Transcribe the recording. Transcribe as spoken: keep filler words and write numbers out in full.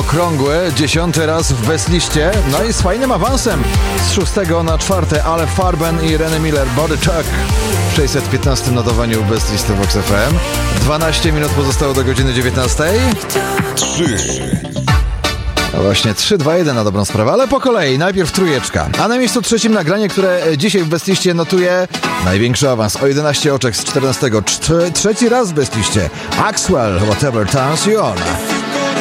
okrągły, dziesiąty raz w bestliście, no i z fajnym awansem z szóstego na czwarte, ale Farben i Renee Miller, Body Talk w sześćset piętnastym notowaniu bestlisty Vox F M. dwanaście minut pozostało do godziny dziewiętnastej. trzy. No właśnie, trzy, dwa, jeden na dobrą sprawę, ale po kolei. Najpierw trójeczka. A na miejscu trzecim nagranie, które dzisiaj w bestliście notuje największy awans o jedenaście oczek z czternastego. Trze- trzeci raz w bestliście. Axwell, Whatever Turns You On.